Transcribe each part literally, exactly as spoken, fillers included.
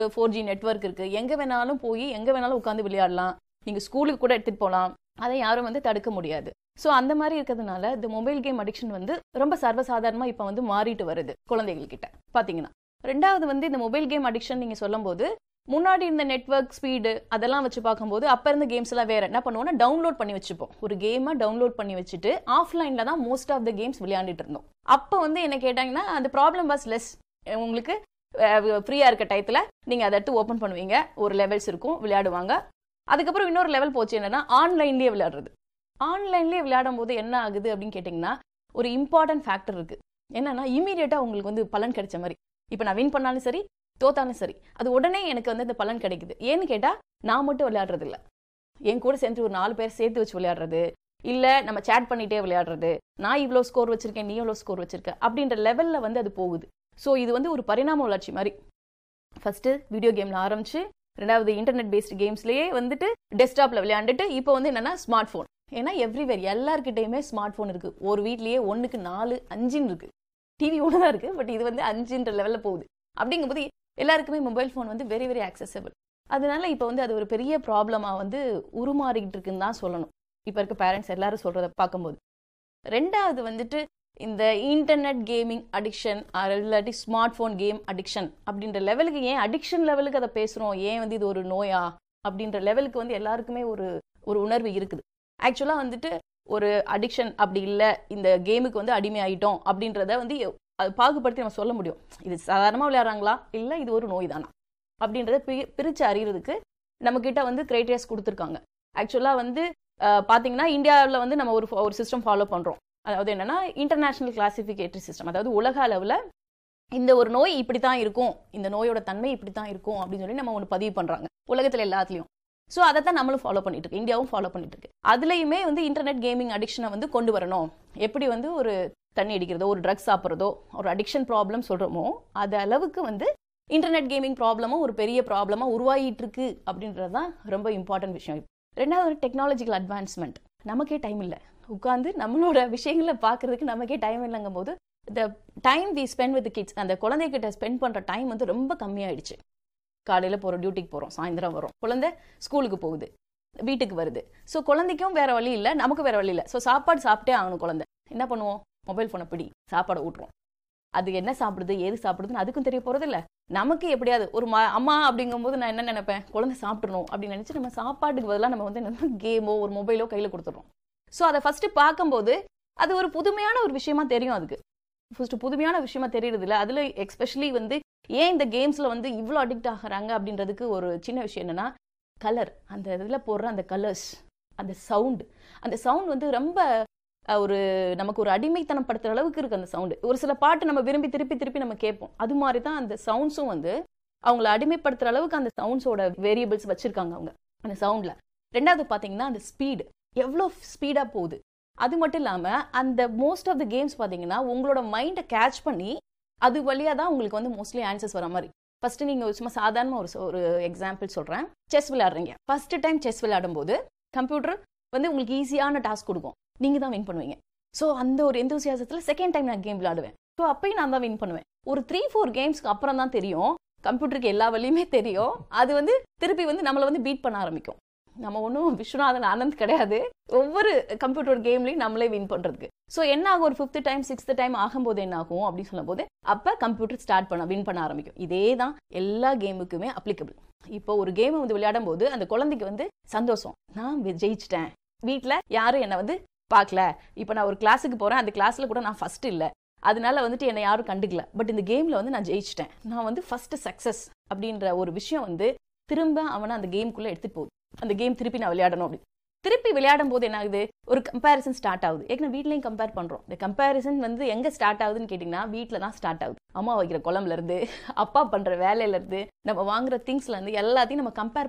Four G network இருக்கு, எங்க வேணாலும் போய் எங்க வேணாலும் உட்காந்து விளையாடலாம், நீங்க ஸ்கூலுக்கு கூட எடுத்துட்டு போகலாம், அதை யாரும் வந்து தடுக்க முடியாது. ஸோ அந்த மாதிரி இருக்கிறதுனால இந்த மொபைல் கேம் அடிக்ஷன் வந்து ரொம்ப சர்வசாதாரணமா இப்போ வந்து மாறிட்டு வருது குழந்தைகள் கிட்ட பாத்தீங்கன்னா. ரெண்டாவது வந்து இந்த மொபைல் கேம் அடிக்ஷன் நீங்க சொல்லும் போது முன்னாடி இந்த நெட்வொர்க் ஸ்பீடு அதெல்லாம் வச்சு பார்க்கும்போது அப்ப இருந்த கேம்ஸ் எல்லாம் வேற. என்ன பண்ணுவோம்னா டவுன்லோட் பண்ணி வச்சுப்போம், ஒரு கேமை டவுன்லோட் பண்ணி வச்சுட்டு ஆஃப்லைன்ல தான் மோஸ்ட் ஆஃப் த கேம்ஸ் விளையாண்டுட்டு இருந்தோம். அப்ப வந்து என்ன கேட்டாங்கன்னா அந்த ப்ராப்ளம் வாஸ் லெஸ். உங்களுக்கு ஃப்ரீயா இருக்க டயத்துல நீங்க அதை எடுத்து ஓபன் பண்ணுவீங்க, ஒரு லெவல்ஸ் இருக்கும், விளையாடுவாங்க. அதுக்கப்புறம் இன்னொரு லெவல் போச்சு, என்னன்னா ஆன்லைன்லயே விளையாடுறது. ஆன்லைன்லயே விளையாடும் போது என்ன ஆகுது அப்படின்னு கேட்டீங்கன்னா ஒரு இம்பார்ட்டன்ட் ஃபேக்டர் இருக்கு. என்னன்னா இமீடியட்டா உங்களுக்கு வந்து பலன் கிடைச்ச மாதிரி. இப்ப நான் வின் பண்ணாலும் சரி தோத்தாலும் சரி அது உடனே எனக்கு வந்து இந்த பலன் கிடைக்குது. ஏன்னு கேட்டா நான் மட்டும் விளையாடுறது இல்ல, என் கூட சேர்ந்து ஒரு நாலு பேர் சேர்த்து வச்சு விளையாடுறது, இல்ல நம்ம சேட் பண்ணிட்டே விளையாடுறது, நான் இவ்வளவு ஸ்கோர் வச்சிருக்கேன் நீ எவ்வளவு ஸ்கோர் வச்சிருக்க அப்படின்ற லெவல்ல வந்து அது போகுது. ஸோ இது வந்து ஒரு பரிணாம வளர்ச்சி மாதிரி. ஃபர்ஸ்ட் வீடியோ கேம்ல ஆரம்பிச்சு ரெண்டாவது இன்டர்நெட் பேஸ்ட் கேம்ஸ்லயே வந்துட்டு டெஸ்க்டாப்ல விளையாண்டுட்டு இப்போ வந்து என்னன்னா ஸ்மார்ட் போன். ஏன்னா எவ்ரிவேர் எல்லார்கிட்டயுமே ஸ்மார்ட் போன் இருக்கு. ஒரு வீட்லயே ஒன்னுக்கு நாலு அஞ்சுன்னு இருக்கு. டிவி ஒன்று தான் இருக்கு, பட் இது வந்து அஞ்சுன்ற லெவல்ல போகுது. அப்படிங்கும்போது எல்லாருக்குமே மொபைல் போன் வந்து வெரி வெரி ஆக்சசபிள். அதனால இப்போ வந்து அது ஒரு பெரிய ப்ராப்ளமா வந்து உருமாறிக்கிட்டு இருக்குன்னு தான் சொல்லணும் இப்போ இருக்க பேரண்ட்ஸ் எல்லாரும் சொல்றத பார்க்கும்போது. ரெண்டாவது வந்துட்டு இந்த இன்டர்நெட் கேமிங் அடிக்ஷன் இல்லாட்டி ஸ்மார்ட் போன் கேம் அடிக்ஷன் அப்படின்ற லெவலுக்கு ஏன் அடிக்ஷன் லெவலுக்கு அதை பேசுறோம், ஏன் வந்து இது ஒரு நோயா அப்படின்ற லெவலுக்கு வந்து எல்லாருக்குமே ஒரு ஒரு உணர்வு இருக்குது. ஆக்சுவலா வந்துட்டு ஒரு அடிக்ஷன் அப்படி இல்லை, இந்த கேமுக்கு வந்து அடிமை ஆயிட்டோம் அப்படின்றத வந்து அது பாகுபடுத்தி நம்ம சொல்ல முடியும். இது சாதாரணமா விளையாடுறாங்களா இல்லை இது ஒரு நோய் தானா அப்படின்றத பிரிச்சு அறியறதுக்கு நம்ம கிட்ட வந்து கிரைட்டீரியாஸ் கொடுத்துருக்காங்க. ஆக்சுவலா வந்து பாத்தீங்கன்னா இந்தியாவில் வந்து நம்ம ஒரு ஒரு சிஸ்டம் ஃபாலோ பண்றோம். அதாவது என்னன்னா இன்டர்நேஷனல் கிளாசிபிகேட்டரி சிஸ்டம். அதாவது உலக அளவில் இந்த ஒரு நோய் இப்படித்தான் இருக்கும், இந்த நோயோட தன்மை இப்படித்தான் இருக்கும் அப்படின்னு சொல்லி நம்ம ஒன்று பதிவு பண்றாங்க உலகத்துல எல்லாத்துலயும். ஸோ அதை தான் நம்மளும் ஃபாலோ பண்ணிட்டு இருக்கு, இந்தியாவும் ஃபாலோ பண்ணிட்டு இருக்கு. அதுலயுமே வந்து இன்டர்நெட் கேமிங் அடிக்ஷனை வந்து கொண்டு வரணும். எப்படி வந்து ஒரு தண்ணி அடிக்கிறதோ ஒரு ட்ரக்ஸ் சாப்பிட்றதோ ஒரு அடிக்ஷன் ப்ராப்ளம் சொல்றோமோ அது அளவுக்கு வந்து இன்டர்நெட் கேமிங் ப்ராப்ளமும் ஒரு பெரிய ப்ராப்ளமா உருவாகிட்டு இருக்கு அப்படின்றது தான் ரொம்ப இம்பார்ட்டன்ட் விஷயம். ரெண்டாவது டெக்னாலஜிக்கல் அட்வான்ஸ்மெண்ட். நமக்கே டைம் இல்லை உட்காந்து நம்மளோட விஷயங்களை பார்க்கறதுக்கு, நமக்கே டைம் இல்லைங்கும் போது the time we spend with kids, அந்த குழந்தைகிட்ட ஸ்பெண்ட் பண்ற டைம் வந்து ரொம்ப கம்மியாயிடுச்சு. காலையில போறோம், டியூட்டிக்கு போறோம், சாயந்தரம் வரும், குழந்தை ஸ்கூலுக்கு போகுது, வீட்டுக்கு வருது. ஸோ குழந்தைக்கும் வேற வழி இல்லை, நமக்கு வேற வழி இல்லை. ஸோ சாப்பாடு சாப்பிட்டே ஆகணும். குழந்தை என்ன பண்ணுவோம், மொபைல் போனை பிடி, சாப்பாடை ஊட்டுறோம். அது என்ன சாப்பிடுது ஏது சாப்பிடுதுன்னு அதுக்கும் தெரிய போறது இல்லை. நமக்கு எப்படியாவது ஒரு அம்மா அப்படிங்கும் போது நான் என்ன நினைப்பேன், குழந்தை சாப்பிடணும் அப்படின்னு நினைச்சு நம்ம சாப்பாட்டுக்கு பதிலாக நம்ம வந்து என்ன கேமோ ஒரு மொபைலோ கையில கொடுத்துடுறோம். ஸோ அதை ஃபர்ஸ்ட் பார்க்கும்போது அது ஒரு புதுமையான ஒரு விஷயமா தெரியும். அதுக்கு ஃபர்ஸ்ட் புதுமையான விஷயமா தெரியறது இல்லை. அதுல எஸ்பெஷலி வந்து ஏன் இந்த கேம்ஸ்ல வந்து இவ்வளோ அடிக்ட் ஆகுறாங்க அப்படின்றதுக்கு ஒரு சின்ன விஷயம் என்னன்னா கலர், அந்த இதுல போடுற அந்த கலர்ஸ், அந்த சவுண்ட், அந்த சவுண்ட் வந்து ரொம்ப ஒரு நமக்கு ஒரு அடிமைத்தனம் படுத்துற அளவுக்கு இருக்கு அந்த சவுண்டு. ஒரு சில பாட்டு நம்ம விரும்பி திருப்பி திருப்பி நம்ம கேட்போம். அது மாதிரி தான் அந்த சவுண்ட்ஸும் வந்து அவங்கள அடிமைப்படுத்துற அளவுக்கு அந்த சவுண்ட்ஸோட வேரியபிள்ஸ் வச்சிருக்காங்க அவங்க அந்த சவுண்ட்ல. ரெண்டாவது பாத்தீங்கன்னா அந்த ஸ்பீடு எவ்வளோ ஸ்பீடா போகுது. அது மட்டும் இல்லாம அந்த மோஸ்ட் ஆஃப் த கேம்ஸ் பாத்தீங்கன்னா உங்களோட மைண்டை கேட்ச் பண்ணி அது வழியா தான் உங்களுக்கு வந்து மோஸ்ட்லி ஆன்சர்ஸ் வர மாதிரி. ஃபர்ஸ்ட் நீங்க சும்மா சாதாரண ஒரு ஒரு எக்ஸாம்பிள் சொல்றேன். செஸ் விளையாடுறீங்க, ஃபர்ஸ்ட் டைம் செஸ் விளையாடும் போது கம்ப்யூட்டர் வந்து உங்களுக்கு ஈஸியான டாஸ்க் கொடுக்கும், நீங்க தான் வின் பண்ணுவீங்க. ஸோ அந்த ஒரு எந்தூசியாசத்துல செகண்ட் டைம் நான் கேம் விளையாடுவேன். ஸோ அப்பயும் நான் தான் வின் பண்ணுவேன். ஒரு த்ரீ ஃபோர் கேம்ஸ்க்கு அப்புறம் தான் தெரியும், கம்ப்யூட்டருக்கு எல்லா வழியுமே தெரியும், அது வந்து திருப்பி வந்து நம்மளை வந்து பீட் பண்ண ஆரம்பிக்கும். நம்ம ஒன்றும் விஸ்வநாதன் ஆனந்த் கிடையாது, ஒவ்வொரு கம்ப்யூட்டர் கேம்லையும் நம்மளே வின் பண்றதுக்கு. ஸோ என்ன ஆகும், ஒரு ஃபிஃப்த் டைம் சிக்ஸ்த் டைம் ஆகும்போது என்ன ஆகும் அப்படின்னு சொல்லும் போது அப்ப கம்ப்யூட்டர் ஸ்டார்ட் பண்ண வின் பண்ண ஆரம்பிக்கும். இதே தான் எல்லா கேமுக்குமே அப்ளிகபிள். இப்போ ஒரு கேமை வந்து விளையாடும் போது அந்த குழந்தைக்கு வந்து சந்தோஷம், நான் ஜெயிச்சிட்டேன், வீட்டுல யாரும் என்ன வந்து பார்க்கல, இப்போ நான் ஒரு கிளாஸுக்கு போறேன், அந்த கிளாஸ்ல கூட நான் ஃபர்ஸ்ட் இல்லை, அதனால வந்துட்டு என்னை யாரும் கண்டுக்கல, பட் இந்த கேம்ல வந்து நான் ஜெயிச்சிட்டேன், நான் வந்து ஃபர்ஸ்ட் சக்சஸ் அப்படின்ற ஒரு விஷயம் வந்து திரும்ப அவனை அந்த கேமுக்குள்ள எடுத்துட்டு போகுது. அந்த கேம் திருப்பி நான் விளையாடணும் அப்படி திருப்பி விளையாடும் போது என்ன ஆகுது, ஒரு கம்பேரிசன் ஸ்டார்ட் ஆகுது. ஏன்னா வீட்லயும் கம்பேர் பண்றோம். இந்த கம்பேரிசன் வந்து எங்க ஸ்டார்ட் ஆகுதுன்னு கேட்டீங்கன்னா வீட்டுல தான் ஸ்டார்ட் ஆகுது. அம்மா வைக்கிற குழம்புல இருந்து, அப்பா பண்ற வேலையில இருந்து, நம்ம வாங்குற திங்ஸ்ல இருந்து எல்லாத்தையும் நம்ம கம்பேர் பண்றோம்.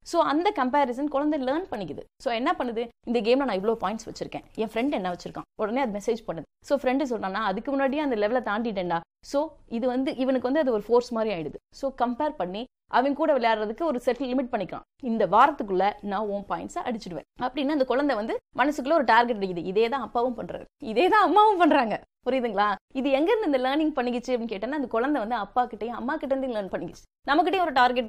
ஸோ அந்த கம்பேரிசன் குழந்தை லேர்ன் பண்ணிக்குது. ஸோ என்ன பண்ணுது, இந்த கேம்ல நான் இவ்வளோ பாயிண்ட்ஸ் வச்சிருக்கேன், என் ஃப்ரெண்ட் என்ன வச்சிருக்கான், உடனே அது மெசேஜ் பண்ணுது. ஸோ ஃப்ரெண்டு சொல்றான்னா அதுக்கு முன்னாடியே அந்த லெவலை தாண்டிட்டேன்டா. ஸோ இது வந்து இவனுக்கு வந்து அது ஒரு ஃபோர்ஸ் மாதிரி ஆயிடுது. ஸோ கம்பேர் பண்ணி அவன் கூட விளையாடுறதுக்கு ஒரு செட்டில் லிமிட் பண்ணிக்கலாம். இந்த வாரத்துக்குள்ள நான் உன் பாயிண்ட்ஸை அடிச்சிடுவேன் அப்படின்னு அந்த குழந்தை வந்து மனசுக்குள்ள ஒரு டார்கெட் அடிக்குது. இதே தான் அப்பாவும் பண்றாரு, இதே தான் அம்மாவும் பண்றாங்க. புரியுதுங்களா? இது எங்க இருந்து இந்த லேர்னிங் பண்ணிக்கிச்சு அப்படின்னு கேட்டேன்னா அந்த குழந்தை வந்து அப்பா கிட்டயும் அம்மா கிட்ட இருந்து லேர்ன் பண்ணிக்கிச்சு. நம்மகிட்டயும் ஒரு டார்கெட்